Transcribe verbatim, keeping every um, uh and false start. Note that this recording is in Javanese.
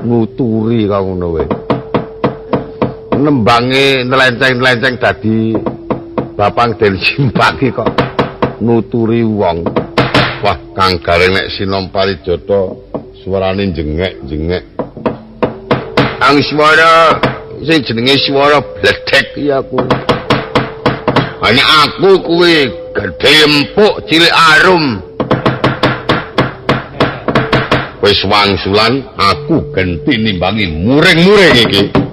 nuturi kok ngono wae. Nembange nelenceng-nelenceng dadi Bapang Den Simpaki kok nuturi wong. Wah, Kang Gareng nek Sinom Parijata suarane jengek-jengek. Ang swara sing jenenge swara bledek iki aku. Hanya aku kuwi gedhe empuk cilik arum. Wis wangsulan aku genti nimbangi muring-muring iki.